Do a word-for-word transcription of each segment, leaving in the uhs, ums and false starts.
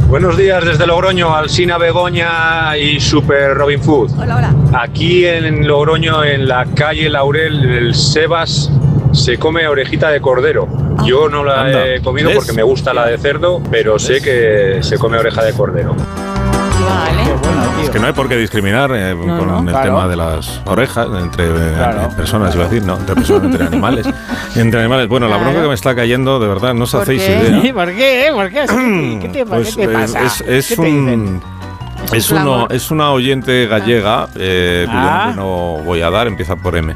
Buenos días desde Logroño, Alsina, Begoña y Super Robin Food. Hola, hola. Aquí en Logroño, en la calle Laurel, el Sebas se come orejita de cordero. Yo no la Anda. he comido ¿Ves? porque me gusta la de cerdo, pero sé que se come oreja de cordero. Vale. Es que no hay por qué discriminar eh, No, con no. el Claro. tema de las orejas entre eh, Claro. personas, iba a decir, no, entre personas, entre animales. Entre animales. Bueno, la Claro. bronca que me está cayendo, de verdad, no os ¿Por hacéis qué? idea. ¿Por qué? ¿Por qué? ¿Qué te, Pues, ¿qué te eh, pasa? es, es ¿Qué te dicen? un... Es, un uno, clamor. es una oyente gallega, eh, cuyo Ah. nombre no voy a dar, empieza por M.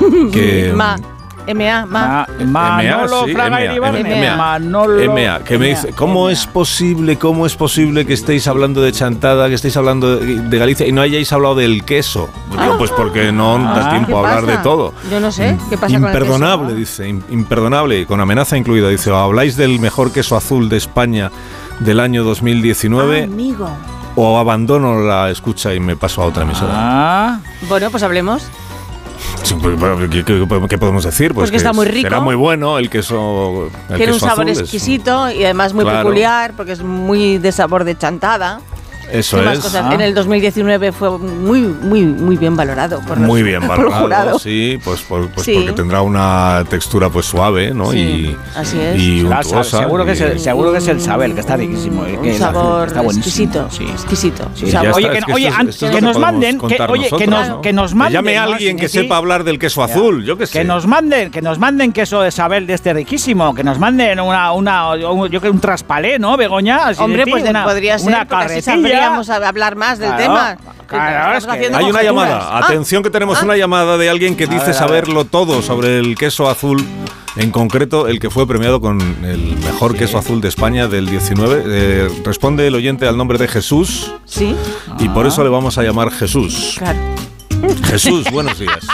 Que, Ma. M A, ma. Ma- Manolo sí, Fraga M A, Iribarne. M A. Manolo M A, que me dice, ¿cómo M A. es posible, cómo es posible que estéis hablando de Chantada, que estéis hablando de, de Galicia y no hayáis hablado del queso? Digo, pues porque no Ah. das ¿Qué tiempo a hablar pasa? de todo. Yo no sé. ¿Qué pasa con el Imperdonable, queso? dice, im- imperdonable, con amenaza incluida. Dice, ¿o habláis del mejor queso azul de España del año dos mil diecinueve Ah, amigo. o abandono la escucha y me paso a otra emisora? Ah, Bueno, pues hablemos. Sí, pues, ¿qué, qué- qué podemos decir? Pues que está muy rico. Será muy bueno el queso. El Tiene un queso sabor azul, es- exquisito y además muy Claro. peculiar porque es muy de sabor de chantada. Eso ¿Qué más es. cosas? Ah. En el dos mil diecinueve fue muy, muy, muy bien valorado por Muy los- bien por el valorado, jurado. sí, pues, por- pues Sí. porque tendrá una textura pues suave, ¿no? Sí, y así es. y será- untuosa. seguro, que es el, y- seguro que es el Sabel, que está riquísimo. Un Que el azul, sabor que está buenísimo. exquisito, Sí. exquisito. Sí, Un ya sabor- está, Oye, es que, que oye, esto es- an- esto es que lo nos que podemos manden, que, contar oye, que nosotros, nos, ¿no? que nos Que manden. llame a ¿no? alguien que Sí. sepa hablar del queso azul, yo qué sé. Que nos manden, que nos manden queso de Sabel de este riquísimo, que nos manden una, una, un- yo creo un traspalé, ¿no, Begoña? Así Hombre, ti, pues una, podría ser, una porque así carretilla. sabríamos a- hablar más del Claro, tema. claro, Estamos es que- haciendo Hay una conjeturas. llamada, Ah, atención que tenemos ah. una llamada de alguien que A dice ver, a saberlo todo sobre el queso azul, en concreto el que fue premiado con el mejor queso azul de España del diecinueve. Eh, responde el oyente al nombre de Jesús Sí, y por eso le vamos a llamar Jesús. claro. Jesús, buenos días.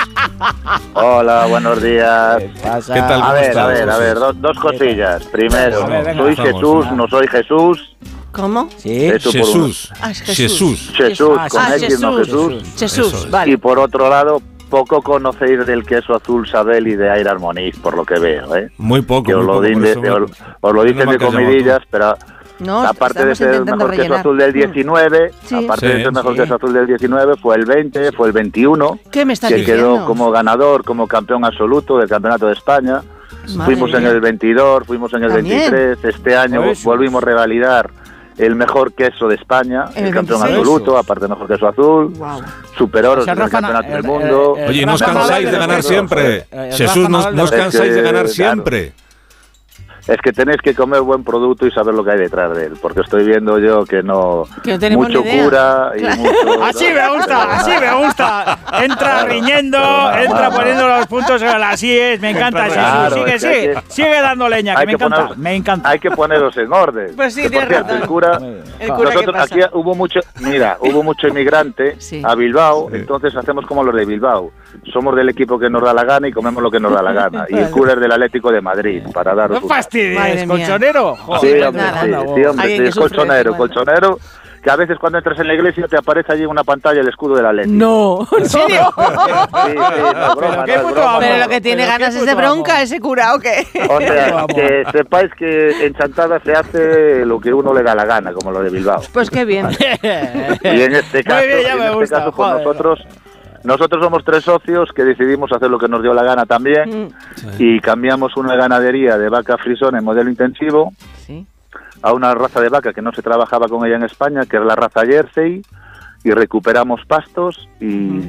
Hola, buenos días. ¿Qué pasa? ¿Qué tal? A ¿Cómo ver, estás, a ver, a ver, Jesús? dos, dos cosillas. Primero, A ver, venga, soy vamos, Jesús, venga. no soy Jesús. ¿Cómo? Sí. Eso por uno. Jesús. Ah, es Jesús. Jesús. Jesús, Ah, con Ah, X, no Jesús. Jesús, Eso es. vale. Y por otro lado, poco conocéis del queso azul Sabel y de Air Harmonies, por lo que veo, ¿eh? Muy poco. Que os muy lo, poco, din por de- eso me- os, os lo dicen menos mal de que has llamado comidillas, tú. pero No, aparte de estamos ser el intentando mejor queso rellenar. azul del Mm. diecinueve, Sí. aparte de Sí, ser el mejor sí. queso azul del diecinueve, fue el veinte, fue el veintiuno, ¿Qué me estás que diciendo? quedó como ganador, como campeón absoluto del Campeonato de España. Madre Fuimos en mía. el veintidós, fuimos en el También. veintitrés, este año Eso. volvimos a revalidar el mejor queso de España, En el, el campeón veintiséis. absoluto, aparte del mejor queso azul, Wow. super oro O sea, en el Rafa, campeonato el- del mundo. el- el- Oye, no os Rafa cansáis Nadal de del ganar queso. siempre. Eh, Jesús, Rafa no, Nadal no os del queso. cansáis de ganar Es que, claro. siempre. Es que tenéis que comer buen producto y saber lo que hay detrás de él, porque estoy viendo yo que no... Que no tenemos mucho ni idea. cura y Claro. mucho... Así me gusta, así me gusta. Entra Claro. riñendo, Claro. entra poniendo los puntos en las IES. Me encanta, Claro, Jesús. Sigue, es que hay sigue, que- sigue dando leña, que hay me que encanta, poner- me encanta. Hay que poneros en orden. Pues sí, Que, por tienes cierto, razón. el cura... El cura, ¿qué Nosotros pasa? aquí hubo mucho, mira, hubo mucho inmigrante Sí. a Bilbao, Sí. entonces hacemos como los de Bilbao. Somos del equipo que nos da la gana y comemos lo que nos da la gana. Y el cura es del Atlético de Madrid, para daros No una. fastidies, Madre mía. colchonero. Sí, Joder, hombre, nada. sí, anda, sí, vos. hombre, Alguien sí, que es sufre, colchonero, bueno. colchonero, que a veces cuando entras en la iglesia te aparece allí en una pantalla el escudo del Atlético. No, ¿en serio? Sí, sí, no es broma, qué no es puto broma. amo. Pero lo que tiene Pero qué ganas es de puto bronca amo. ese cura, ¿o qué? O sea, Vamos. que sepáis que en Chantada se hace lo que uno le da la gana, como lo de Bilbao. Pues qué bien. Y en este caso, Muy bien, ya en me este gusta, caso pues joder. nosotros, nosotros somos tres socios que decidimos hacer lo que nos dio la gana también Mm, y cambiamos una ganadería de vaca frisón en modelo intensivo Sí. a una raza de vaca que no se trabajaba con ella en España, que es la raza Jersey, y recuperamos pastos y,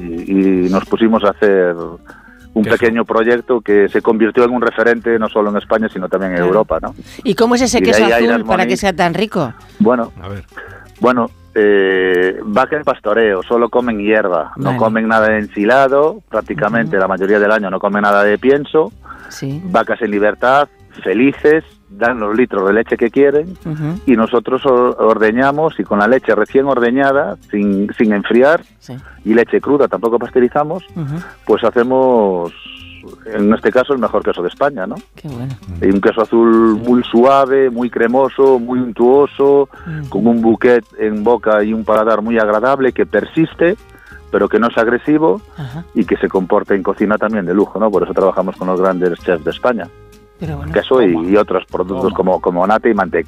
y nos pusimos a hacer un Queso. pequeño proyecto que se convirtió en un referente no solo en España, sino también en Claro. Europa, ¿no? ¿Y cómo es ese Y de queso ahí hay azul las para moni- que sea tan rico? Bueno, A ver. bueno, eh, vaca en pastoreo, solo comen hierba, Vale. no comen nada de ensilado, prácticamente la mayoría del año no comen nada de pienso, Sí. vacas en libertad, felices, dan los litros de leche que quieren Ujú, y nosotros or- ordeñamos y con la leche recién ordeñada, sin, sin enfriar, sí. y leche cruda, tampoco pasteurizamos, Ujú, pues hacemos, en este caso, el mejor queso de España, ¿no? Qué bueno. Y un queso azul muy suave, muy cremoso, muy untuoso, Mm. con un bouquet en boca y un paladar muy agradable que persiste, pero que no es agresivo Ajá. y que se comporta en cocina también de lujo, ¿no? Por eso trabajamos con los grandes chefs de España. Pero bueno. Queso y, y otros productos Toma. como, como nata y mantequilla.